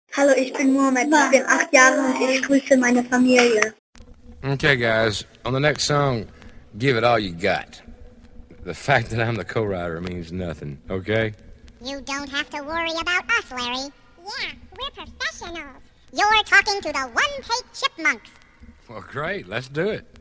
Hallo, ich bin Mohammed, ich bin 8 Jahre und ich grüße meine Familie. Okay, guys, on the next song, give it all you got. The fact that I'm the co-writer means nothing, okay? You don't have to worry about us, Larry. Yeah, we're professionals. You're talking to the one-take chipmunks. Well, great, let's do it.